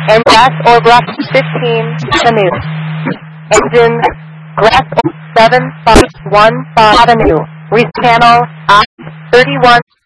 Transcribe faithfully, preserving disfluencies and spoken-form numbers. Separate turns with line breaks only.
and Glass or Glass fifteen Avenue. Engine Glass seven five one five Avenue. Reef panel I thirty-one.